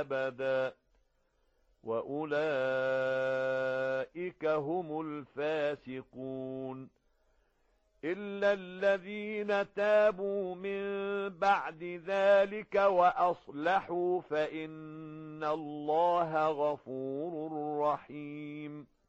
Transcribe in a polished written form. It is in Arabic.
أبدا وأولئك هم الفاسقون إلا الذين تابوا من بعد ذلك وأصلحوا فإن الله غفور رحيم